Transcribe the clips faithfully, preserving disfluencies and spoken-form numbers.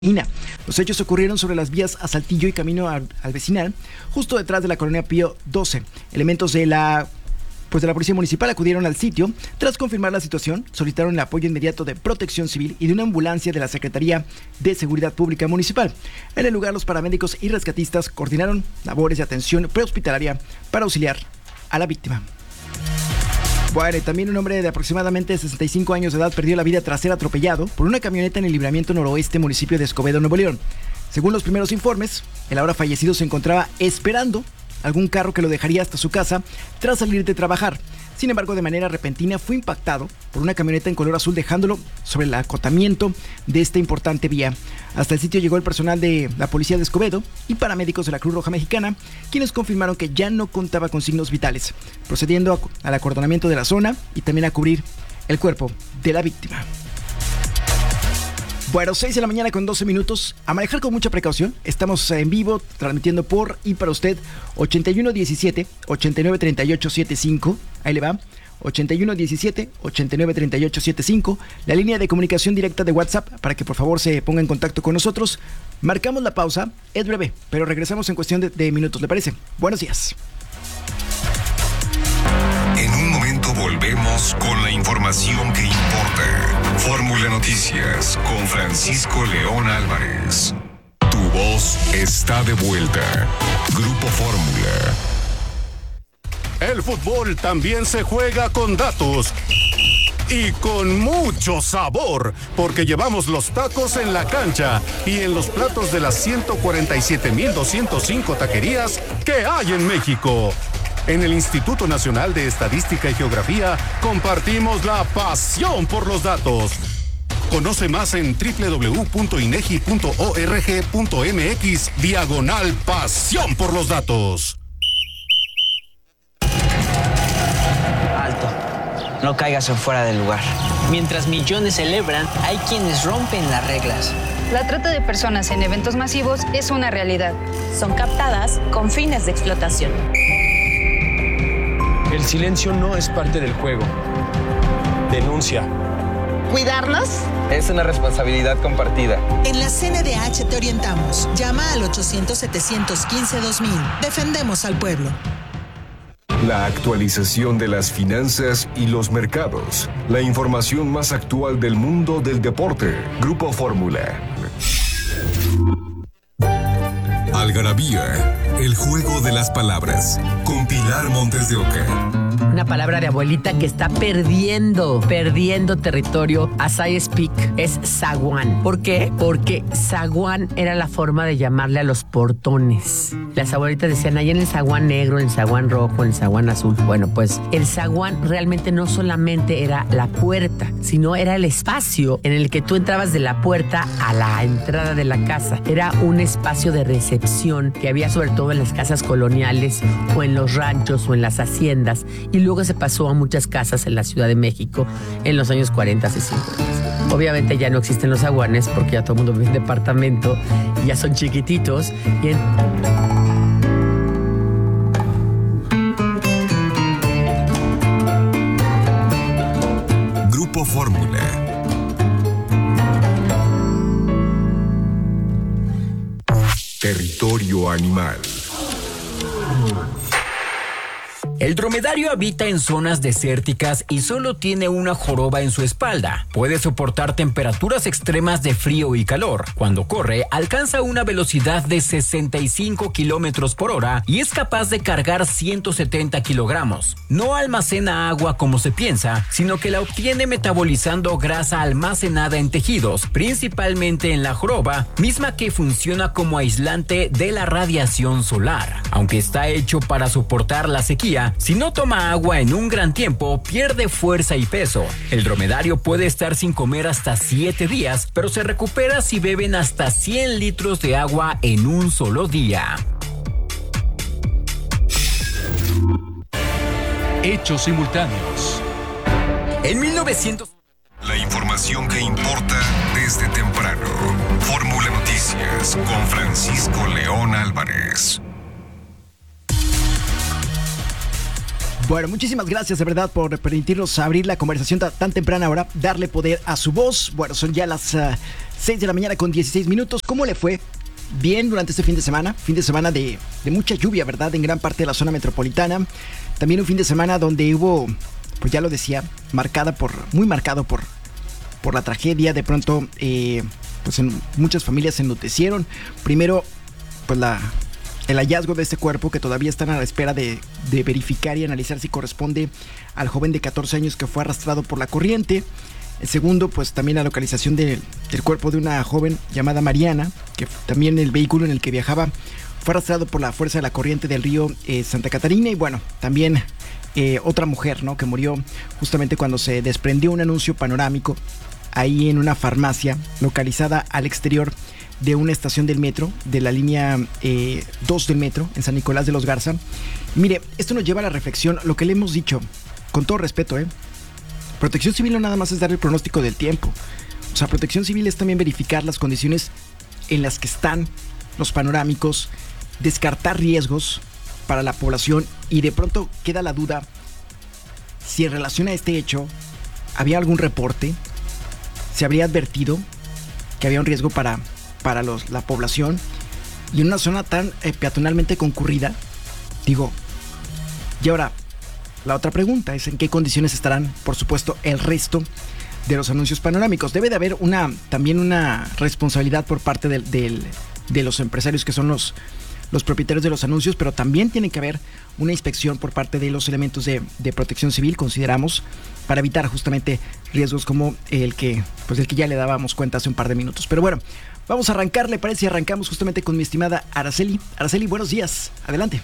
Los hechos ocurrieron sobre las vías a Saltillo y camino al, al Vecinal, justo detrás de la colonia Pío doce. Elementos de la, pues de la Policía Municipal acudieron al sitio. Tras confirmar la situación, solicitaron el apoyo inmediato de Protección Civil y de una ambulancia de la Secretaría de Seguridad Pública Municipal. En el lugar, los paramédicos y rescatistas coordinaron labores de atención prehospitalaria para auxiliar a la víctima. Bueno, y también un hombre de aproximadamente sesenta y cinco años de edad perdió la vida tras ser atropellado por una camioneta en el Libramiento Noroeste, municipio de Escobedo, Nuevo León. Según los primeros informes, el ahora fallecido se encontraba esperando algún carro que lo dejaría hasta su casa tras salir de trabajar. Sin embargo, de manera repentina fue impactado por una camioneta en color azul, dejándolo sobre el acotamiento de esta importante vía. Hasta el sitio llegó el personal de la Policía de Escobedo y paramédicos de la Cruz Roja Mexicana, quienes confirmaron que ya no contaba con signos vitales, procediendo a, al acordonamiento de la zona y también a cubrir el cuerpo de la víctima. Bueno, seis de la mañana con doce minutos. A manejar con mucha precaución. Estamos en vivo, transmitiendo por y para usted ochenta y uno diecisiete, ochenta y nueve treinta y ocho setenta y cinco. Ahí le va. ochenta y uno diecisiete, ochenta y nueve treinta y ocho setenta y cinco. La línea de comunicación directa de WhatsApp para que por favor se ponga en contacto con nosotros. Marcamos la pausa. Es breve, pero regresamos en cuestión de, de minutos. ¿Le parece? Buenos días. En un momento volvemos con la información que importa. Fórmula Noticias con Francisco León Álvarez. Tu voz está de vuelta. Grupo Fórmula. El fútbol también se juega con datos y con mucho sabor, porque llevamos los tacos en la cancha y en los platos de las ciento cuarenta y siete mil doscientos cinco taquerías que hay en México. En el Instituto Nacional de Estadística y Geografía compartimos la pasión por los datos. Conoce más en doble u doble u doble u punto inegi punto org punto mx diagonal pasión por los datos. Alto, no caigas en fuera del lugar. Mientras millones celebran, hay quienes rompen las reglas. La trata de personas en eventos masivos es una realidad. Son captadas con fines de explotación. El silencio no es parte del juego. Denuncia. ¿Cuidarnos? Es una responsabilidad compartida. En la C N D H te orientamos. Llama al ochocientos, setecientos quince, dos mil. Defendemos al pueblo. La actualización de las finanzas y los mercados. La información más actual del mundo del deporte. Grupo Fórmula. Algarabía, el juego de las palabras, con Pilar Montes de Oca. Una palabra de abuelita que está perdiendo, perdiendo territorio. As I speak, es zaguán. ¿Por qué? Porque zaguán era la forma de llamarle a los portones. Las abuelitas decían, ahí en el zaguán negro, en el zaguán rojo, en el zaguán azul. Bueno, pues el zaguán realmente no solamente era la puerta, sino era el espacio en el que tú entrabas de la puerta a la entrada de la casa. Era un espacio de recepción que había sobre todo en las casas coloniales o en los ranchos o en las haciendas, y luego se pasó a muchas casas en la Ciudad de México en los años cuarenta y cincuenta. Obviamente ya no existen los zaguanes porque ya todo el mundo vive en departamento y ya son chiquititos. Y en... Grupo Fórmula. Territorio animal. El dromedario habita en zonas desérticas y solo tiene una joroba en su espalda. Puede soportar temperaturas extremas de frío y calor. Cuando corre, alcanza una velocidad de sesenta y cinco kilómetros por hora y es capaz de cargar ciento setenta kilogramos. No almacena agua como se piensa, sino que la obtiene metabolizando grasa almacenada en tejidos, principalmente en la joroba, misma que funciona como aislante de la radiación solar. Aunque está hecho para soportar la sequía, si no toma agua en un gran tiempo, pierde fuerza y peso. El dromedario puede estar sin comer hasta siete días, pero se recupera si beben hasta cien litros de agua en un solo día. Hechos simultáneos. En mil novecientos... La información que importa desde temprano. Fórmula Noticias con Francisco León Álvarez. Bueno, muchísimas gracias de verdad por permitirnos abrir la conversación tan, tan temprana ahora, darle poder a su voz. Bueno, son ya las uh, seis de la mañana con dieciséis minutos. ¿Cómo le fue? Bien durante este fin de semana. Fin de semana de, de mucha lluvia, ¿verdad? En gran parte de la zona metropolitana. También un fin de semana donde hubo, pues ya lo decía, marcada por, muy marcado por, por la tragedia. De pronto, eh, pues en muchas familias se enlutecieron. Primero, pues la... el hallazgo de este cuerpo que todavía están a la espera de, de verificar y analizar si corresponde al joven de catorce años que fue arrastrado por la corriente. El segundo, pues también la localización de, del cuerpo de una joven llamada Mariana, que también el vehículo en el que viajaba fue arrastrado por la fuerza de la corriente del río eh, Santa Catarina. Y bueno, también eh, otra mujer, ¿no?, que murió justamente cuando se desprendió un anuncio panorámico ahí en una farmacia localizada al exterior de una estación del metro, de la línea eh, dos del metro, en San Nicolás de los Garza. Y mire, esto nos lleva a la reflexión, lo que le hemos dicho, con todo respeto, ¿eh? Protección Civil no nada más es dar el pronóstico del tiempo. O sea, Protección Civil es también verificar las condiciones en las que están los panorámicos, descartar riesgos para la población, y de pronto queda la duda si en relación a este hecho había algún reporte, se habría advertido que había un riesgo para... para los, la población, y en una zona tan eh, peatonalmente concurrida. Digo, y ahora la otra pregunta es en qué condiciones estarán, por supuesto, el resto de los anuncios panorámicos. Debe de haber una también una responsabilidad por parte del, del, de los empresarios que son los, los propietarios de los anuncios, pero también tiene que haber una inspección por parte de los elementos de, de Protección Civil, consideramos, para evitar justamente riesgos como el que, pues el que ya le dábamos cuenta hace un par de minutos. Pero bueno, vamos a arrancar, ¿le parece? Y arrancamos justamente con mi estimada Araceli. Araceli, buenos días. Adelante.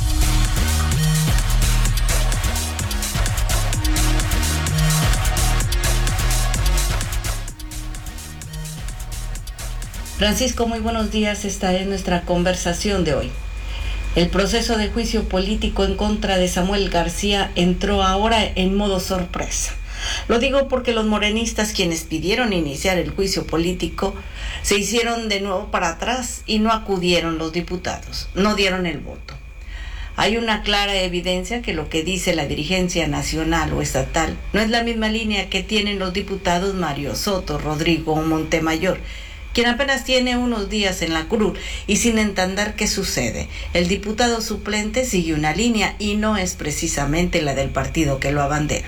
Francisco, muy buenos días. Esta es nuestra conversación de hoy. El proceso de juicio político en contra de Samuel García entró ahora en modo sorpresa. Lo digo porque los morenistas, quienes pidieron iniciar el juicio político, se hicieron de nuevo para atrás y no acudieron los diputados, no dieron el voto. Hay una clara evidencia que lo que dice la dirigencia nacional o estatal no es la misma línea que tienen los diputados Mario Soto, Rodrigo Montemayor, quien apenas tiene unos días en la curul y sin entender qué sucede. El diputado suplente sigue una línea y no es precisamente la del partido que lo abandera.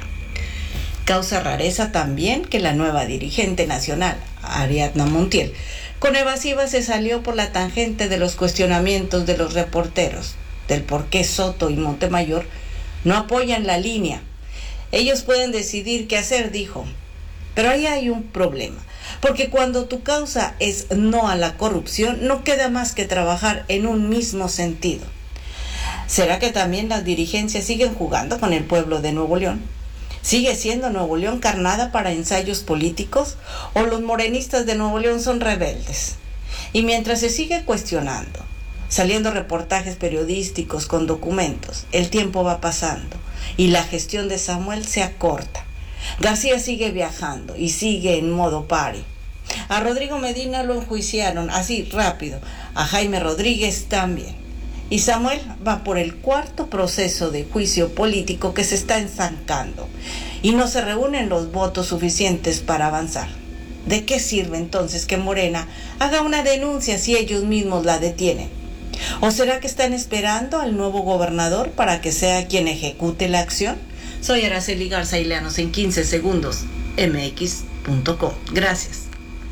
Causa rareza también que la nueva dirigente nacional, Ariadna Montiel, con evasiva se salió por la tangente de los cuestionamientos de los reporteros, del por qué Soto y Montemayor no apoyan la línea. Ellos pueden decidir qué hacer, dijo. Pero ahí hay un problema, porque cuando tu causa es no a la corrupción, no queda más que trabajar en un mismo sentido. ¿Será que también las dirigencias siguen jugando con el pueblo de Nuevo León? ¿Sigue siendo Nuevo León carnada para ensayos políticos? ¿O los morenistas de Nuevo León son rebeldes? Y mientras se sigue cuestionando, saliendo reportajes periodísticos con documentos, el tiempo va pasando y la gestión de Samuel se acorta. García sigue viajando y sigue en modo party. A Rodrigo Medina lo enjuiciaron así rápido, a Jaime Rodríguez también. Y Samuel va por el cuarto proceso de juicio político que se está estancando y no se reúnen los votos suficientes para avanzar. ¿De qué sirve entonces que Morena haga una denuncia si ellos mismos la detienen? ¿O será que están esperando al nuevo gobernador para que sea quien ejecute la acción? Soy Araceli Garza y léanos en quince segundos, eme equis punto com. Gracias.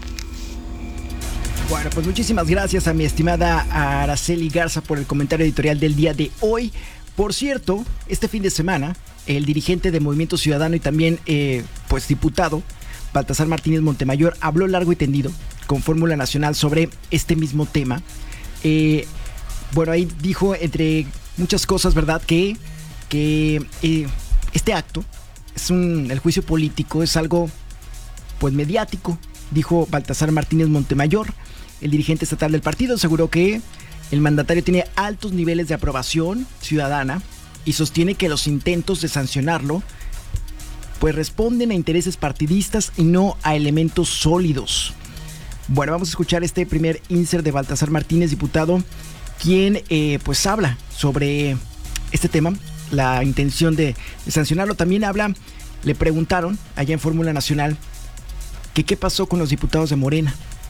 Bueno, pues muchísimas gracias a mi estimada Araceli Garza por el comentario editorial del día de hoy. Por cierto, este fin de semana, el dirigente de Movimiento Ciudadano y también, eh, pues, diputado, Baltasar Martínez Montemayor, habló largo y tendido con Fórmula Nacional sobre este mismo tema. Eh, bueno, ahí dijo, entre muchas cosas, ¿verdad?, que, que eh, este acto, es un, el juicio político, es algo, pues, mediático, dijo Baltasar Martínez Montemayor. El dirigente estatal del partido aseguró que el mandatario tiene altos niveles de aprobación ciudadana y sostiene que los intentos de sancionarlo pues responden a intereses partidistas y no a elementos sólidos. Bueno, vamos a escuchar este primer insert de Baltasar Martínez, diputado, quien eh, pues habla sobre este tema, la intención de, de sancionarlo. También habla, le preguntaron allá en Fórmula Nacional que qué pasó con los diputados de Morena,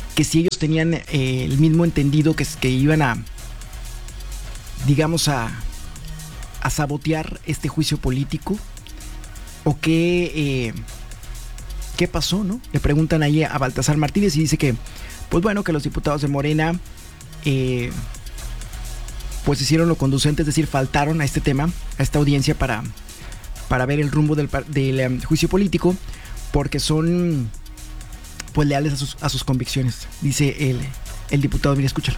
que si ellos tenían eh, el mismo entendido que, que iban a, digamos, a, a sabotear este juicio político, o qué, eh, qué pasó, ¿no? Le preguntan ahí a Baltasar Martínez y dice que, pues bueno, que los diputados de Morena eh, pues hicieron lo conducente, es decir, faltaron a este tema, a esta audiencia para, para ver el rumbo del, del um, juicio político, porque son pues leales a sus, a sus convicciones, dice el, el diputado. Mira, escúchalo.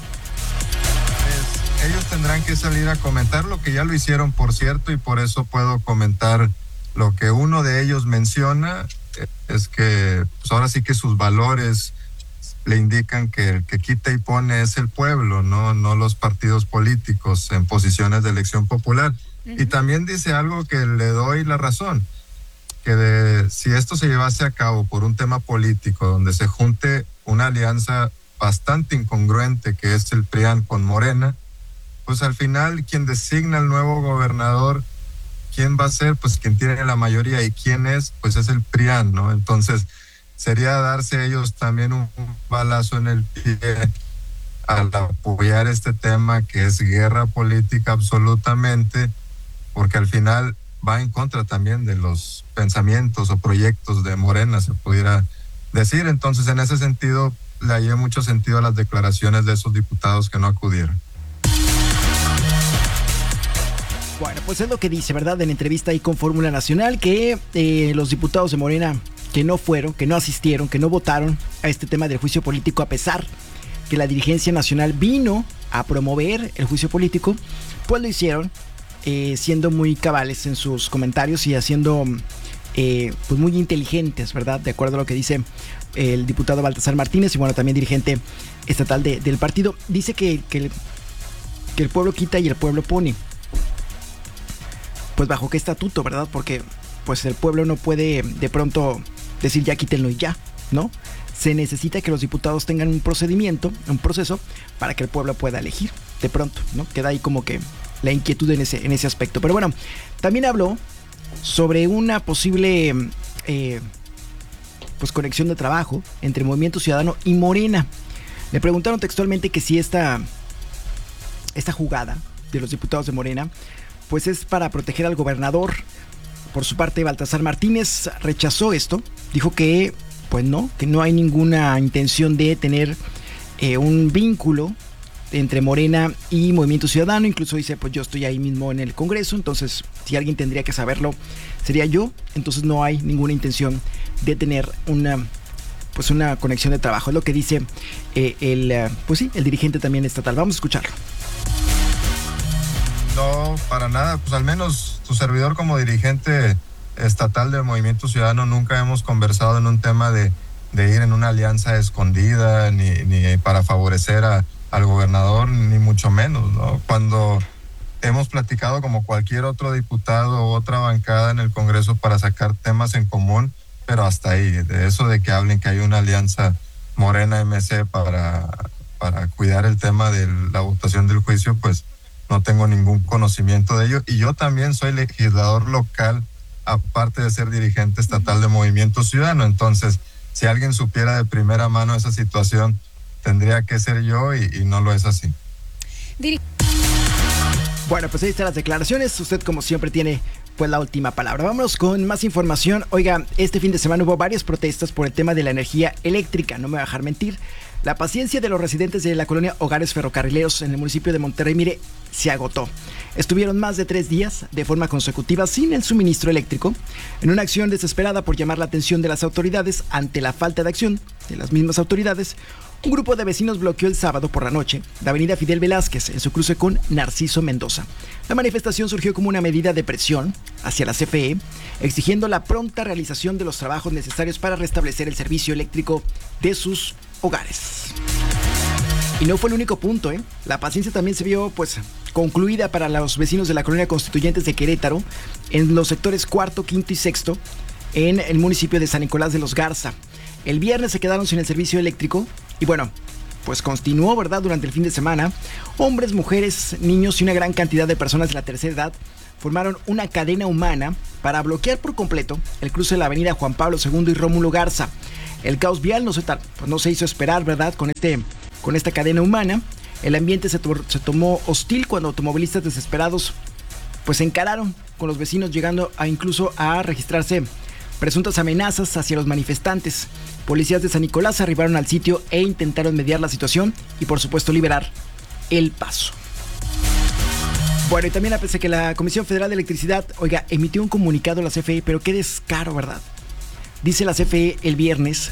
Pues, ellos tendrán que salir a comentar lo que ya lo hicieron, por cierto, y por eso puedo comentar lo que uno de ellos menciona, es que pues ahora sí que sus valores le indican que el que quita y pone es el pueblo, no, no los partidos políticos en posiciones de elección popular. Uh-huh. Y también dice algo que le doy la razón, que de, si esto se llevase a cabo por un tema político, donde se junte una alianza bastante incongruente que es el P R I A N con Morena, pues al final quien designa al nuevo gobernador, ¿quién va a ser? Pues quien tiene la mayoría, y quién es, pues es el P R I A N, ¿no? Entonces sería darse a ellos también un balazo en el pie al apoyar este tema que es guerra política absolutamente, porque al final va en contra también de los pensamientos o proyectos de Morena, se pudiera decir. Entonces, en ese sentido, le hallé mucho sentido a las declaraciones de esos diputados que no acudieron. Bueno, pues es lo que dice, ¿verdad? En entrevista ahí con Fórmula Nacional, que eh, los diputados de Morena que no fueron, que no asistieron, que no votaron a este tema del juicio político, a pesar que la dirigencia nacional vino a promover el juicio político, pues lo hicieron eh, siendo muy cabales en sus comentarios y haciendo eh, pues muy inteligentes, ¿verdad? De acuerdo a lo que dice el diputado Baltasar Martínez, y bueno, también dirigente estatal de, del partido. Dice que, que, el, que el pueblo quita y el pueblo pone. Pues bajo qué estatuto, ¿verdad? Porque pues el pueblo no puede de pronto decir ya quítenlo y ya, ¿no? Se necesita que los diputados tengan un procedimiento, un proceso, para que el pueblo pueda elegir de pronto, ¿no? Queda ahí como que la inquietud en ese, en ese aspecto. Pero bueno, también habló sobre una posible eh, pues conexión de trabajo entre Movimiento Ciudadano y Morena. Le preguntaron textualmente que si esta, esta jugada de los diputados de Morena pues es para proteger al gobernador. Por su parte, Baltasar Martínez rechazó esto, dijo que pues no, que no hay ninguna intención de tener eh, un vínculo entre Morena y Movimiento Ciudadano. Incluso dice, pues yo estoy ahí mismo en el Congreso, entonces si alguien tendría que saberlo sería yo. Entonces no hay ninguna intención de tener una pues una conexión de trabajo. Es lo que dice eh, el pues sí, el dirigente también estatal. Vamos a escucharlo. No, para nada, pues al menos tu servidor como dirigente estatal del Movimiento Ciudadano nunca hemos conversado en un tema de, de ir en una alianza escondida, ni, ni para favorecer a, al gobernador, ni mucho menos, ¿no? Cuando hemos platicado como cualquier otro diputado u otra bancada en el Congreso para sacar temas en común, pero hasta ahí, de eso de que hablen que hay una alianza Morena-M C para, para cuidar el tema de la votación del juicio, pues no tengo ningún conocimiento de ello. Y yo también soy legislador local, aparte de ser dirigente estatal de Movimiento Ciudadano. Entonces, si alguien supiera de primera mano esa situación, tendría que ser yo, y, y no lo es así. Bueno, pues ahí están las declaraciones. Usted, como siempre, tiene pues la última palabra. Vámonos con más información. Oiga, este fin de semana hubo varias protestas por el tema de la energía eléctrica. No me voy a dejar mentir. La paciencia de los residentes de la colonia Hogares Ferrocarrileros en el municipio de Monterrey, mire, se agotó. Estuvieron más de tres días de forma consecutiva sin el suministro eléctrico, en una acción desesperada por llamar la atención de las autoridades ante la falta de acción de las mismas autoridades. Un grupo de vecinos bloqueó el sábado por la noche la avenida Fidel Velázquez en su cruce con Narciso Mendoza. La manifestación surgió como una medida de presión hacia la C F E, exigiendo la pronta realización de los trabajos necesarios para restablecer el servicio eléctrico de sus hogares. Y no fue el único punto, ¿eh? La paciencia también se vio, pues, concluida para los vecinos de la colonia Constituyentes de Querétaro, en los sectores cuarto, quinto y sexto, en el municipio de San Nicolás de los Garza. El viernes se quedaron sin el servicio eléctrico y bueno, pues continuó, ¿verdad?, durante el fin de semana. Hombres, mujeres, niños y una gran cantidad de personas de la tercera edad formaron una cadena humana para bloquear por completo el cruce de la avenida Juan Pablo segundo y Rómulo Garza. El caos vial no se, tar- pues no se hizo esperar, ¿verdad? Con, este, con esta cadena humana. El ambiente se, to- se tomó hostil cuando automovilistas desesperados pues se encararon con los vecinos, llegando a incluso a registrarse presuntas amenazas hacia los manifestantes. Policías de San Nicolás arribaron al sitio e intentaron mediar la situación y por supuesto liberar el paso. Bueno, y también a pesar que la Comisión Federal de Electricidad, oiga, emitió un comunicado a la C F E, pero qué descaro, ¿verdad? Dice la C F E el viernes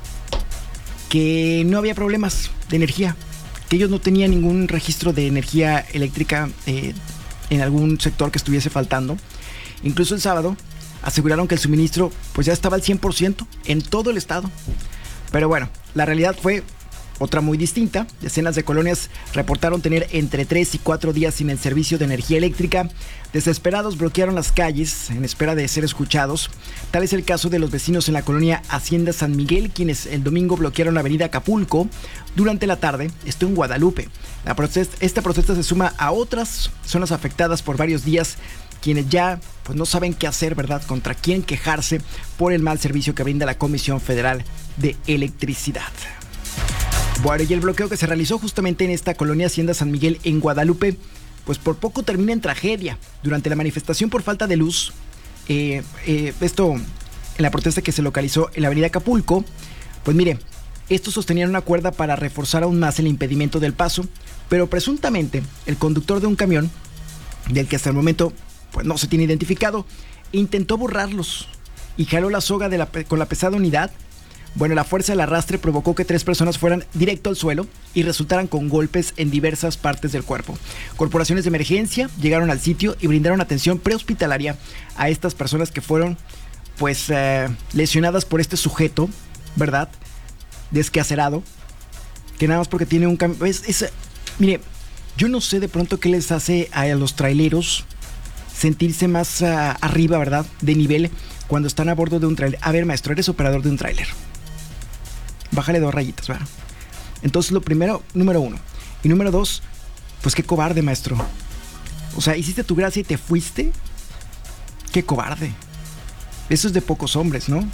que no había problemas de energía, que ellos no tenían ningún registro de energía eléctrica eh, en algún sector que estuviese faltando. Incluso el sábado aseguraron que el suministro pues ya estaba al cien por ciento en todo el estado. Pero bueno, la realidad fue otra muy distinta. Decenas de colonias reportaron tener entre tres y cuatro días sin el servicio de energía eléctrica. Desesperados bloquearon las calles en espera de ser escuchados. Tal es el caso de los vecinos en la colonia Hacienda San Miguel, quienes el domingo bloquearon la avenida Acapulco durante la tarde. Esto en Guadalupe. La protesta, esta protesta se suma a otras zonas afectadas por varios días, quienes ya pues no saben qué hacer, ¿verdad? Contra quién quejarse por el mal servicio que brinda la Comisión Federal de Electricidad. Bueno, y el bloqueo que se realizó justamente en esta colonia Hacienda San Miguel en Guadalupe, pues por poco termina en tragedia. Durante la manifestación por falta de luz, eh, eh, esto en la protesta que se localizó en la avenida Acapulco, pues mire, estos sostenían una cuerda para reforzar aún más el impedimento del paso, pero presuntamente el conductor de un camión, del que hasta el momento pues no se tiene identificado, intentó borrarlos y jaló la soga de la, con la pesada unidad. Bueno, la fuerza del arrastre provocó que tres personas fueran directo al suelo y resultaran con golpes en diversas partes del cuerpo. Corporaciones de emergencia llegaron al sitio y brindaron atención prehospitalaria a estas personas que fueron pues eh, lesionadas por este sujeto, ¿verdad? Desquacerado, que nada más porque tiene un cambio. Es, es, mire, yo no sé de pronto qué les hace a los traileros sentirse más uh, arriba, ¿verdad? De nivel cuando están a bordo de un trailer. A ver, maestro, eres operador de un trailer. Bájale dos rayitas, ¿verdad? Entonces, lo primero, número uno. Y número dos, pues qué cobarde, maestro. O sea, hiciste tu gracia y te fuiste. Qué cobarde. Eso es de pocos hombres, ¿no?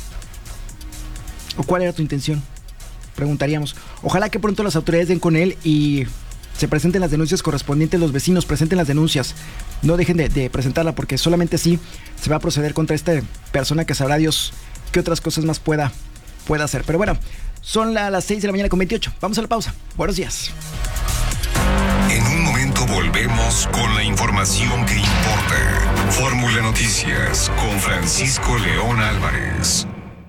¿O cuál era tu intención? Preguntaríamos. Ojalá que pronto las autoridades den con él y se presenten las denuncias correspondientes. Los vecinos presenten las denuncias. No dejen de, de presentarla, porque solamente así se va a proceder contra esta persona que sabrá Dios qué otras cosas más pueda, pueda hacer. Pero bueno, son la, las seis de la mañana con veintiocho. Vamos a la pausa. Buenos días. En un momento volvemos con la información que importa. Fórmula Noticias con Francisco León Álvarez.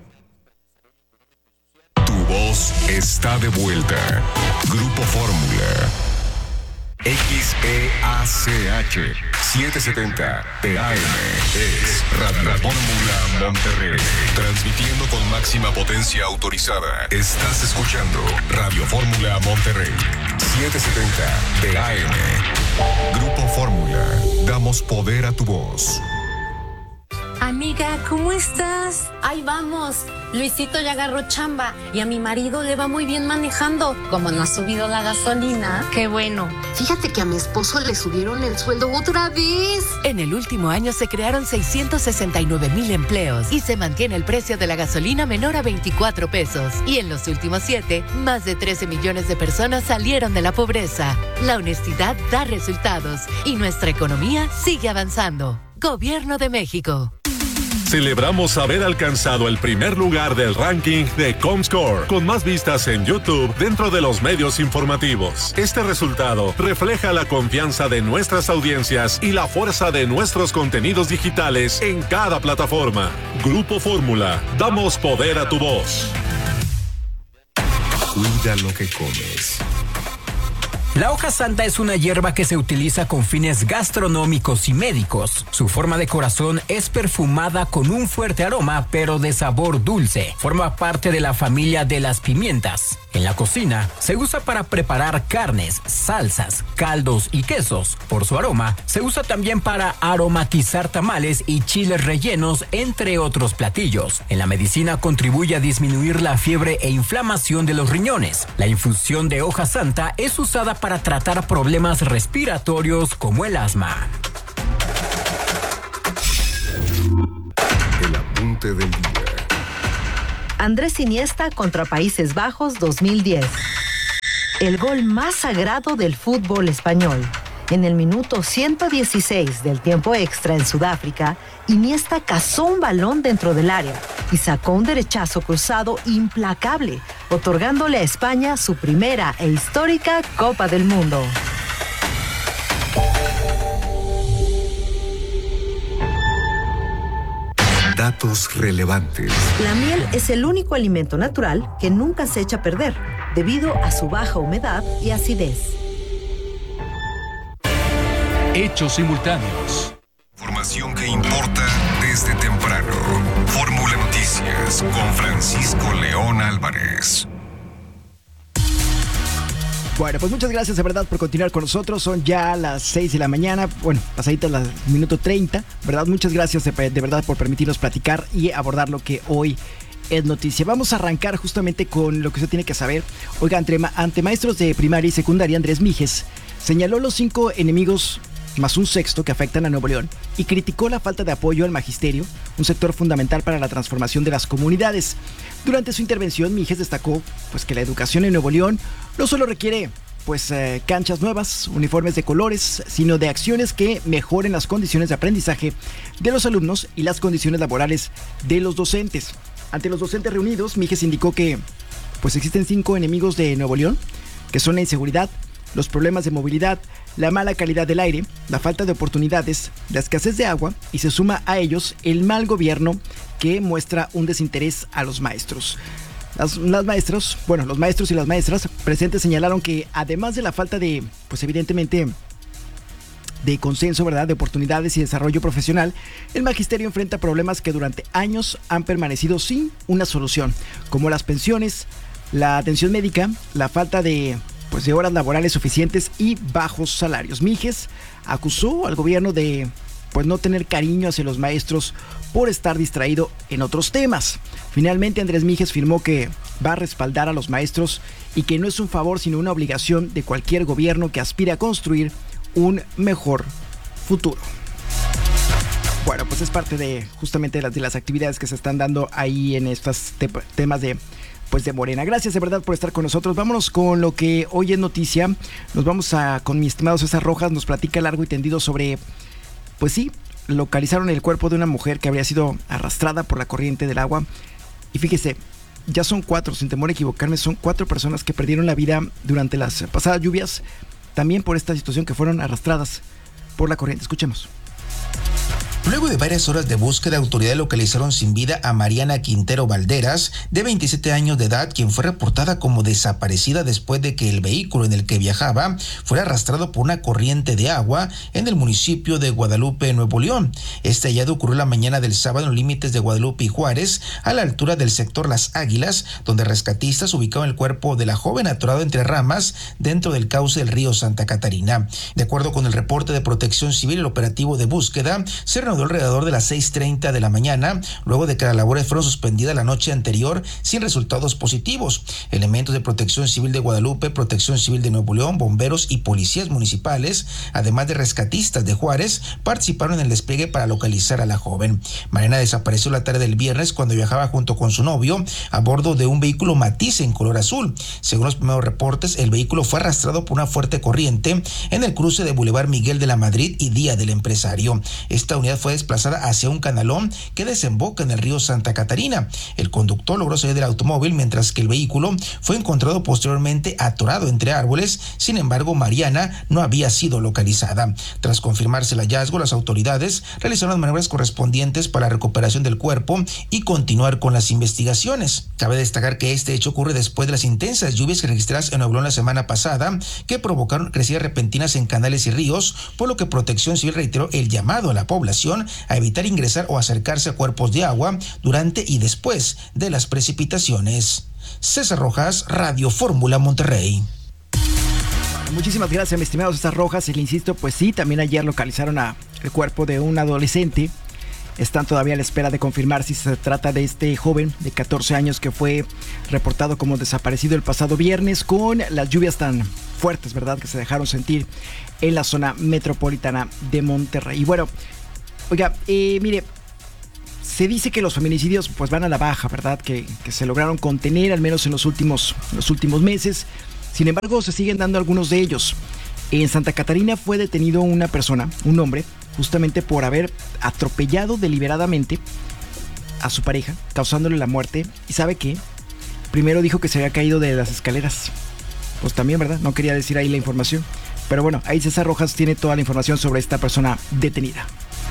Tu voz está de vuelta. Grupo Fórmula. X E A C H setecientos setenta P A M es Radio Fórmula Monterrey, transmitiendo con máxima potencia autorizada. Estás escuchando Radio Fórmula Monterrey setecientos setenta P A M. Grupo Fórmula, damos poder a tu voz. Amiga, ¿cómo estás? Ahí vamos. Luisito ya agarró chamba y a mi marido le va muy bien manejando. Como no ha subido la gasolina. Qué bueno. Fíjate que a mi esposo le subieron el sueldo otra vez. En el último año se crearon seiscientos sesenta y nueve mil empleos y se mantiene el precio de la gasolina menor a veinticuatro pesos. Y en los últimos siete, más de trece millones de personas salieron de la pobreza. La honestidad da resultados y nuestra economía sigue avanzando. Gobierno de México. Celebramos haber alcanzado el primer lugar del ranking de Comscore, con más vistas en YouTube dentro de los medios informativos. Este resultado refleja la confianza de nuestras audiencias y la fuerza de nuestros contenidos digitales en cada plataforma. Grupo Fórmula, damos poder a tu voz. Cuida lo que comes. La hoja santa es una hierba que se utiliza con fines gastronómicos y médicos. Su forma de corazón es perfumada con un fuerte aroma, pero de sabor dulce. Forma parte de la familia de las pimientas. En la cocina, se usa para preparar carnes, salsas, caldos y quesos. Por su aroma, se usa también para aromatizar tamales y chiles rellenos, entre otros platillos. En la medicina contribuye a disminuir la fiebre e inflamación de los riñones. La infusión de hoja santa es usada para tratar problemas respiratorios como el asma. El apunte del día. Andrés Iniesta contra Países Bajos dos mil diez. El gol más sagrado del fútbol español. En el minuto ciento dieciséis del tiempo extra en Sudáfrica, Iniesta cazó un balón dentro del área y sacó un derechazo cruzado implacable, otorgándole a España su primera e histórica Copa del Mundo. Datos relevantes. La miel es el único alimento natural que nunca se echa a perder, debido a su baja humedad y acidez. Hechos simultáneos. Información que importa desde temprano. Fórmula Noticias con Francisco León Álvarez. Bueno, pues muchas gracias de verdad por continuar con nosotros. Son ya las seis de la mañana, bueno, pasaditas las minuto treinta, ¿verdad? Muchas gracias de, de verdad por permitirnos platicar y abordar lo que hoy es noticia. Vamos a arrancar justamente con lo que usted tiene que saber. Oiga, ante, ante maestros de primaria y secundaria, Andrés Mijes señaló los cinco enemigos más un sexto que afectan a Nuevo León y criticó la falta de apoyo al magisterio, un sector fundamental para la transformación de las comunidades. Durante su intervención, Mijes destacó pues, que la educación en Nuevo León no solo requiere pues, eh, canchas nuevas, uniformes de colores, sino de acciones que mejoren las condiciones de aprendizaje de los alumnos y las condiciones laborales de los docentes. Ante los docentes reunidos, Mijes indicó que pues, existen cinco enemigos de Nuevo León, que son la inseguridad, los problemas de movilidad, la mala calidad del aire, la falta de oportunidades, la escasez de agua y se suma a ellos el mal gobierno que muestra un desinterés a los maestros. Las, las maestros, bueno, los maestros y las maestras presentes señalaron que además de la falta de, pues evidentemente, de consenso, ¿verdad?, de oportunidades y desarrollo profesional, el magisterio enfrenta problemas que durante años han permanecido sin una solución, como las pensiones, la atención médica, la falta de pues de horas laborales suficientes y bajos salarios. Mijes acusó al gobierno de pues no tener cariño hacia los maestros por estar distraído en otros temas. Finalmente, Andrés Mijes afirmó que va a respaldar a los maestros y que no es un favor sino una obligación de cualquier gobierno que aspire a construir un mejor futuro. Bueno, pues es parte de justamente de las, de las actividades que se están dando ahí en estos te- temas de pues de Morena. Gracias de verdad por estar con nosotros. Vámonos con lo que hoy es noticia. Nos vamos a con mi estimado César Rojas. Nos platica largo y tendido sobre, pues sí, localizaron el cuerpo de una mujer que habría sido arrastrada por la corriente del agua. Y fíjese, ya son cuatro, sin temor a equivocarme, son cuatro personas que perdieron la vida durante las pasadas lluvias, también por esta situación, que fueron arrastradas por la corriente. Escuchemos. Luego de varias horas de búsqueda, autoridades localizaron sin vida a Mariana Quintero Valderas, de veintisiete años de edad, quien fue reportada como desaparecida después de que el vehículo en el que viajaba fuera arrastrado por una corriente de agua en el municipio de Guadalupe, Nuevo León. Este hallazgo ocurrió la mañana del sábado en los límites de Guadalupe y Juárez, a la altura del sector Las Águilas, donde rescatistas ubicaron el cuerpo de la joven atorado entre ramas dentro del cauce del río Santa Catarina. De acuerdo con el reporte de Protección Civil, el operativo de búsqueda se reanudó alrededor de las seis treinta de la mañana, luego de que las labores fueron suspendidas la noche anterior sin resultados positivos. Elementos de Protección Civil de Guadalupe, Protección Civil de Nuevo León, bomberos y policías municipales, además de rescatistas de Juárez, participaron en el despliegue para localizar a la joven. Mariana desapareció la tarde del viernes cuando viajaba junto con su novio a bordo de un vehículo Matiz en color azul. Según los primeros reportes, el vehículo fue arrastrado por una fuerte corriente en el cruce de Boulevard Miguel de la Madrid y Día del Empresario. Esta unidad fue desplazada hacia un canalón que desemboca en el río Santa Catarina. El conductor logró salir del automóvil, mientras que el vehículo fue encontrado posteriormente atorado entre árboles. Sin embargo, Mariana no había sido localizada. Tras confirmarse el hallazgo, las autoridades realizaron las maniobras correspondientes para la recuperación del cuerpo y continuar con las investigaciones. Cabe destacar que este hecho ocurre después de las intensas lluvias que registradas en Nuevo León la semana pasada, que provocaron crecidas repentinas en canales y ríos, por lo que Protección Civil reiteró el llamado a la población a evitar ingresar o acercarse a cuerpos de agua durante y después de las precipitaciones. César Rojas, Radio Fórmula Monterrey. Muchísimas gracias, mi estimado César Rojas. Y le insisto, pues sí, también ayer localizaron a el cuerpo de un adolescente. Están todavía a la espera de confirmar si se trata de este joven de catorce años que fue reportado como desaparecido el pasado viernes con las lluvias tan fuertes, ¿verdad?, que se dejaron sentir en la zona metropolitana de Monterrey. Y bueno, oiga, eh, mire, se dice que los feminicidios pues van a la baja, ¿verdad? Que, que se lograron contener al menos en los últimos, los últimos meses. Sin embargo, se siguen dando algunos de ellos. En Santa Catarina fue detenido una persona, un hombre, justamente por haber atropellado deliberadamente a su pareja, causándole la muerte. ¿Y sabe qué? Primero dijo que se había caído de las escaleras. Pues también, ¿verdad? No quería decir ahí la información. Pero bueno, ahí César Rojas tiene toda la información sobre esta persona detenida.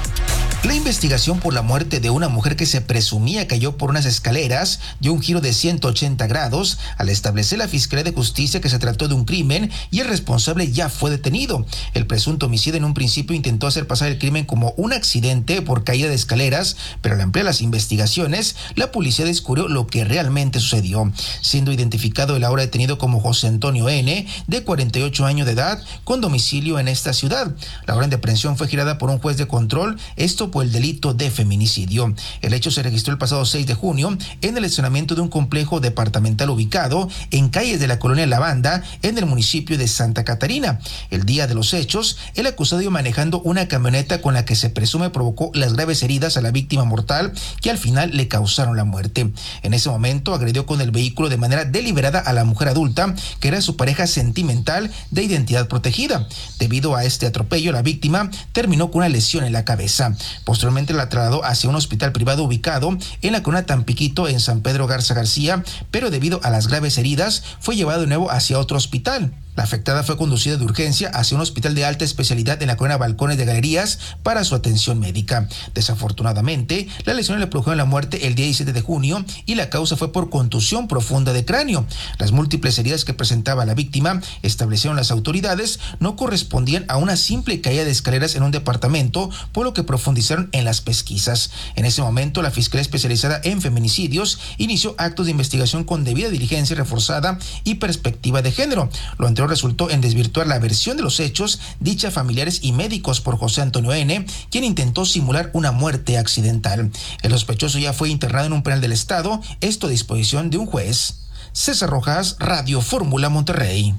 La investigación por la muerte de una mujer que se presumía cayó por unas escaleras dio un giro de ciento ochenta grados al establecer la Fiscalía de Justicia que se trató de un crimen y el responsable ya fue detenido. El presunto homicida en un principio intentó hacer pasar el crimen como un accidente por caída de escaleras, pero al ampliar las investigaciones, la policía descubrió lo que realmente sucedió, siendo identificado el ahora detenido como José Antonio N., de cuarenta y ocho años de edad, con domicilio en esta ciudad. La orden de aprehensión fue girada por un juez de control, esto por el delito de feminicidio. El hecho se registró el pasado seis de junio en el estacionamiento de un complejo departamental ubicado en calles de la colonia Lavanda, en el municipio de Santa Catarina. El día de los hechos, el acusado iba manejando una camioneta con la que se presume provocó las graves heridas a la víctima mortal, que al final le causaron la muerte. En ese momento agredió con el vehículo de manera deliberada a la mujer adulta, que era su pareja sentimental de identidad protegida. Debido a este atropello, la víctima terminó con una lesión en la cabeza. Posteriormente la trasladó hacia un hospital privado ubicado en la colonia Tampiquito, en San Pedro Garza García, pero debido a las graves heridas fue llevado de nuevo hacia otro hospital. La afectada fue conducida de urgencia hacia un hospital de alta especialidad en la colonia Balcones de Galerías para su atención médica. Desafortunadamente, la lesión le produjeron la muerte el día diecisiete de junio y la causa fue por contusión profunda de cráneo. Las múltiples heridas que presentaba la víctima, establecieron las autoridades, no correspondían a una simple caída de escaleras en un departamento, por lo que profundizaron en las pesquisas. En ese momento, la Fiscalía Especializada en Feminicidios inició actos de investigación con debida diligencia reforzada y perspectiva de género. Lo anterior resultó en desvirtuar la versión de los hechos dicha a familiares y médicos por José Antonio N., quien intentó simular una muerte accidental. El sospechoso ya fue internado en un penal del estado, esto a disposición de un juez. César Rojas, Radio Fórmula Monterrey.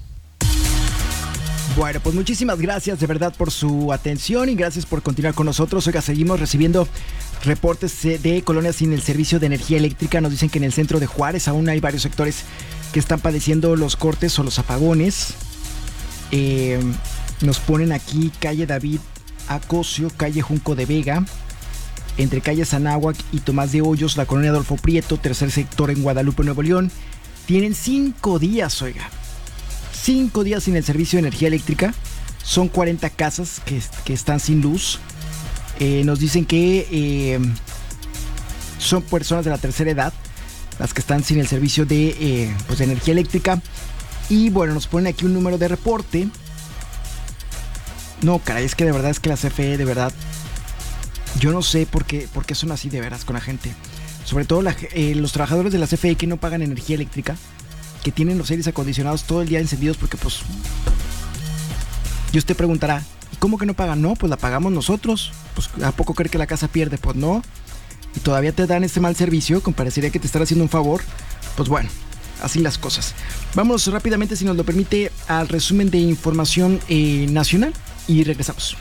Bueno, pues muchísimas gracias de verdad por su atención y gracias por continuar con nosotros. Oiga, seguimos recibiendo reportes de colonias sin el servicio de energía eléctrica. Nos dicen que en el centro de Juárez aún hay varios sectores que están padeciendo los cortes o los apagones. Eh, nos ponen aquí calle David Acosio, calle Junco de Vega, entre calle Anáhuac y Tomás de Hoyos, la colonia Adolfo Prieto, tercer sector en Guadalupe, Nuevo León. Tienen cinco días, oiga. Cinco días sin el servicio de energía eléctrica. Son cuarenta casas que, que están sin luz. Eh, nos dicen que eh, son personas de la tercera edad las que están sin el servicio de, eh, pues de energía eléctrica. Y bueno, nos ponen aquí un número de reporte. No, caray, es que de verdad es que la C F E, de verdad, yo no sé por qué, por qué son así de veras con la gente. Sobre todo la, eh, los trabajadores de la C F E que no pagan energía eléctrica, que tienen los aires acondicionados todo el día encendidos porque pues... Y usted preguntará, ¿y cómo que no pagan? No, pues la pagamos nosotros. Pues ¿a poco cree que la casa pierde? Pues no. Y todavía te dan este mal servicio, como parecería que te están haciendo un favor. Pues bueno, así las cosas. Vamos rápidamente, si nos lo permite, al resumen de información eh, nacional y regresamos.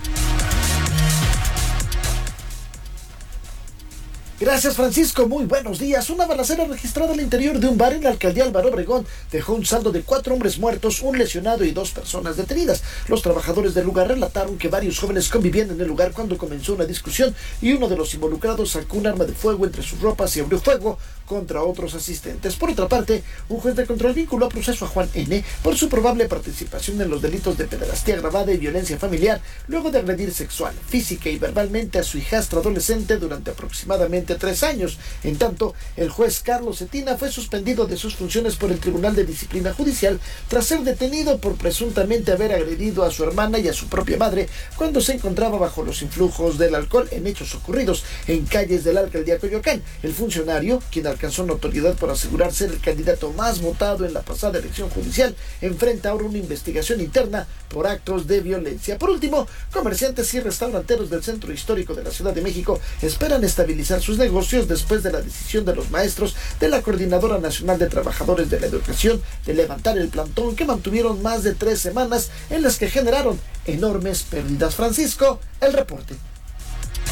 Gracias, Francisco. Muy buenos días. Una balacera registrada al interior de un bar en la alcaldía Álvaro Obregón dejó un saldo de cuatro hombres muertos, un lesionado y dos personas detenidas. Los trabajadores del lugar relataron que varios jóvenes convivían en el lugar cuando comenzó una discusión y uno de los involucrados sacó un arma de fuego entre sus ropas y abrió fuego contra otros asistentes. Por otra parte, un juez de control vinculó a proceso a Juan N. por su probable participación en los delitos de pederastía agravada y violencia familiar, luego de agredir sexual, física y verbalmente a su hijastra adolescente durante aproximadamente tres años. En tanto, el juez Carlos Cetina fue suspendido de sus funciones por el Tribunal de Disciplina Judicial tras ser detenido por presuntamente haber agredido a su hermana y a su propia madre cuando se encontraba bajo los influjos del alcohol en hechos ocurridos en calles de la alcaldía Coyoacán. El funcionario, quien alcanzó notoriedad por asegurar ser el candidato más votado en la pasada elección judicial, enfrenta ahora una investigación interna por actos de violencia. Por último, comerciantes y restauranteros del centro histórico de la Ciudad de México esperan estabilizar sus negocios después de la decisión de los maestros de la Coordinadora Nacional de Trabajadores de la Educación de levantar el plantón que mantuvieron más de tres semanas, en las que generaron enormes pérdidas. Francisco, el reporte.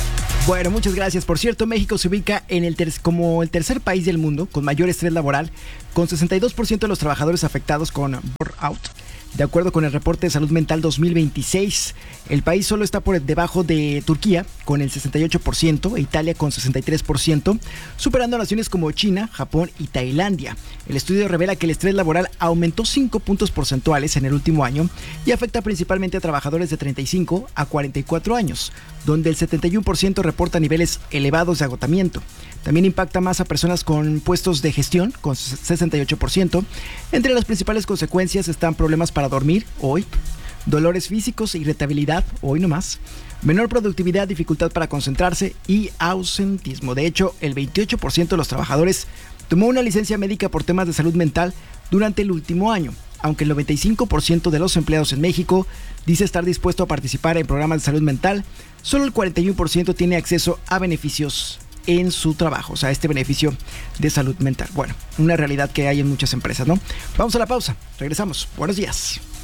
Bueno, muchas gracias. Por cierto, México se ubica en el ter- como el tercer país del mundo con mayor estrés laboral, con sesenta y dos por ciento de los trabajadores afectados con burnout. De acuerdo con el reporte de salud mental dos mil veintiséis, el país solo está por debajo de Turquía con el sesenta y ocho por ciento e Italia con sesenta y tres por ciento, superando a naciones como China, Japón y Tailandia. El estudio revela que el estrés laboral aumentó cinco puntos porcentuales en el último año y afecta principalmente a trabajadores de treinta y cinco a cuarenta y cuatro años, donde el setenta y uno por ciento reporta niveles elevados de agotamiento. También impacta más a personas con puestos de gestión, con sesenta y ocho por ciento. Entre las principales consecuencias están problemas para dormir, hoy, dolores físicos, irritabilidad, hoy no más, menor productividad, dificultad para concentrarse y ausentismo. De hecho, el veintiocho por ciento de los trabajadores tomó una licencia médica por temas de salud mental durante el último año, aunque el noventa y cinco por ciento de los empleados en México dice estar dispuesto a participar en programas de salud mental. Solo el cuarenta y uno por ciento tiene acceso a beneficios en su trabajo, o sea, este beneficio de salud mental. Bueno, una realidad que hay en muchas empresas, ¿no? Vamos a la pausa, regresamos. Buenos días.